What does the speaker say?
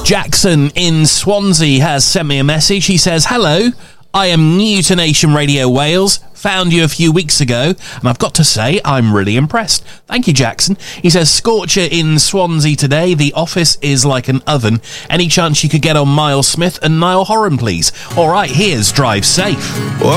Jackson in Swansea has sent me a message. He says, hello, I am new to Nation Radio Wales. Found you a few weeks ago, and I've got to say, I'm really impressed. Thank you, Jackson. He says, Scorcher in Swansea today. The office is like an oven. Any chance you could get on Miles Smith and Niall Horan, please? All right, here's Drive Safe.